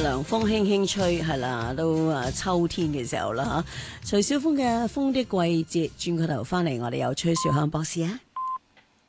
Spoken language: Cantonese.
涼風輕輕吹，係啦，都秋天嘅時候啦嚇。徐小鳳嘅《風的季節》，轉個頭翻嚟，我哋有崔紹香博士啊。